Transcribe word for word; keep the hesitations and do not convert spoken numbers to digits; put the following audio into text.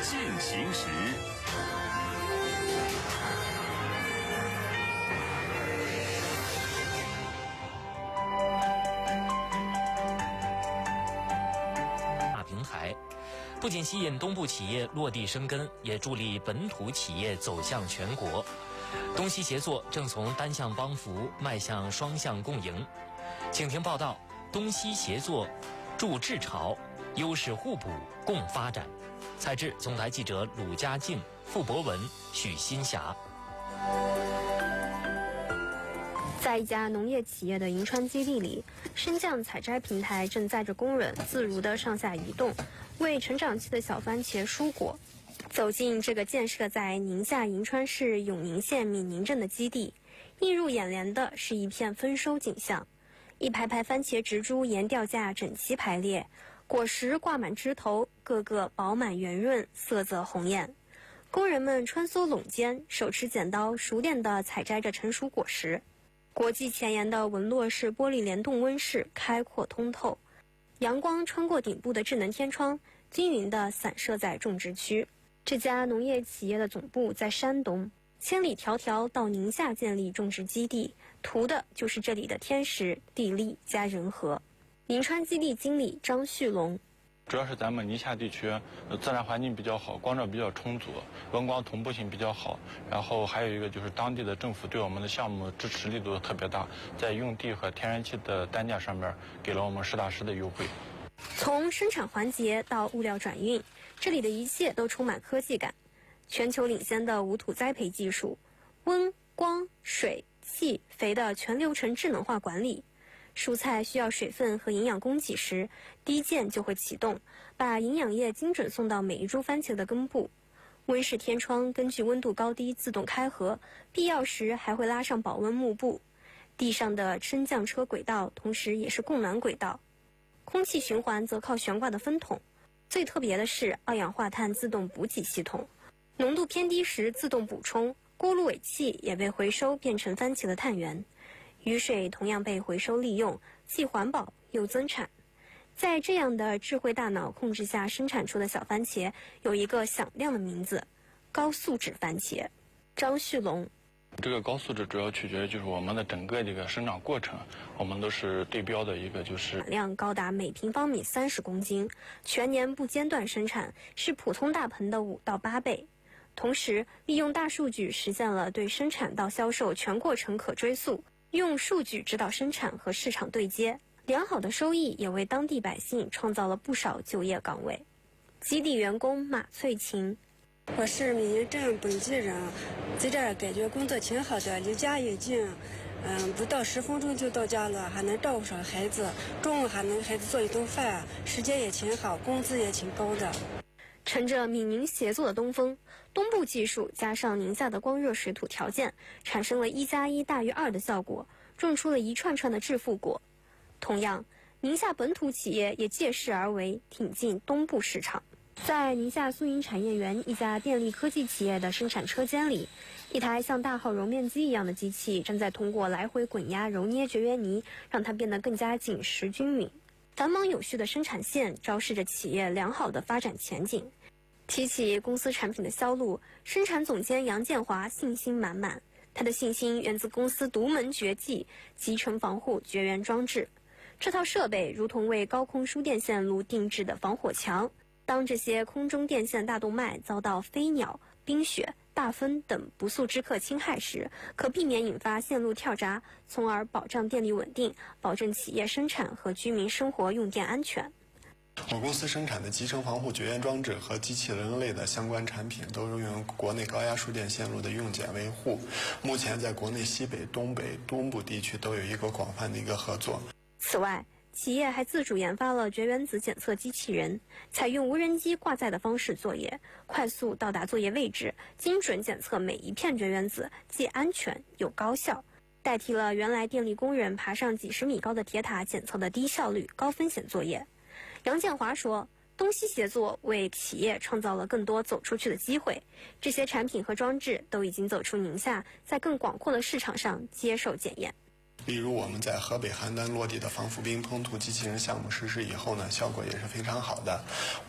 现行时。 大平台不仅吸引东部企业落地生根，也助力本土企业走向全国。东西协作正从单向帮扶迈向双向共赢。请听报道：东西协作助治潮，优势互补共发展。采制总台记者鲁佳静、傅博文、许新霞。 在一家农业企业的银川基地里，升降采摘平台正载着工人自如地上下移动，为成长期的小番茄疏果。走进这个建设在宁夏银川市永宁县闽宁镇的基地，映入眼帘的是一片丰收景象。一排排番茄植株沿吊架整齐排列，果实挂满枝头，个个饱满圆润，色泽红艳。工人们穿梭垄间，手持剪刀，熟练地采摘着成熟果实。国际前沿的文洛式玻璃联动温室开阔通透，阳光穿过顶部的智能天窗，均匀地散射在种植区。这家农业企业的总部在山东，千里迢迢到宁夏建立种植基地，图的就是这里的天时、地利加人和。宁川基地经理张旭龙。 主要是咱们宁夏地区自然环境比较好，光照比较充足，文光同步性比较好。然后还有一个就是当地的政府对我们的项目支持力度特别大，在用地和天然气的单价上面给了我们实打实的优惠。 从生产环节到物料转运，这里的一切都充满科技感。全球领先的无土栽培技术，温、光、水、气、肥的全流程智能化管理。蔬菜需要水分和营养供给时，滴键就会启动，把营养液精准送到每一株番茄的根部。温室天窗根据温度高低自动开合，必要时还会拉上保温幕布。地上的升降车轨道同时也是供暖轨道。空气循环则靠悬挂的分筒。最特别的是二氧化碳自动补给系统，浓度偏低时自动补充，锅炉尾气也被回收变成番茄的碳源。雨水同样被回收利用，既环保又增产。在这样的智慧大脑控制下生产出的小番茄有一个响亮的名字：高素质番茄。张旭龙。 这个高素质主要取决于就是我们的整个这个生长过程，我们都是对标的一个就是产量高达每平方米三十公斤，全年不间断生产，是普通大棚的五到八倍。同时，利用大数据实现了对生产到销售全过程可追溯。用数据指导生产和市场对接，良好的收益也为当地百姓创造了不少就业岗位。基地员工马翠琴。 我是闽宁镇本地人，在这儿感觉工作挺好的，离家也近，嗯，不到十分钟就到家了，还能照顾上孩子，中午还能孩子做一顿饭，时间也挺好，工资也挺高的。 乘着闽宁协作的东风，东部技术加上宁夏的光热水土条件，产生了一加一大于二的效果，种出了一串串的致富果。同样，宁夏本土企业也借势而为，挺进东部市场。在宁夏苏营产业园一家电力科技企业的生产车间里，一台像大号揉面机一样的机器正在通过来回滚压揉捏绝缘泥，让它变得更加紧实均匀。繁忙有序的生产线昭示着企业良好的发展前景。提起公司产品的销路，生产总监杨建华信心满满。他的信心源自公司独门绝技——集成防护绝缘装置。这套设备如同为高空输电线路定制的防火墙。当这些空中电线大动脉遭到飞鸟、冰雪、大风等不速之客侵害时，可避免引发线路跳闸，从而保障电力稳定，保证企业生产和居民生活用电安全。 我公司生产的集成防护绝缘装置和机器人类的相关产品都是用国内高压输电线路的用检维护。目前在国内西北、东北、东部地区都有一个广泛的一个合作。 此外，企业还自主研发了绝缘子检测机器人，采用无人机挂载的方式作业，快速到达作业位置，精准检测每一片绝缘子，既安全又高效，代替了原来电力工人爬上几十米高的铁塔检测的低效率、高风险作业。杨建华说，东西协作为企业创造了更多走出去的机会，这些产品和装置都已经走出宁夏，在更广阔的市场上接受检验。 例如我们在河北邯郸落地的防腐冰喷涂机器人项目实施以后呢，效果也是非常好的。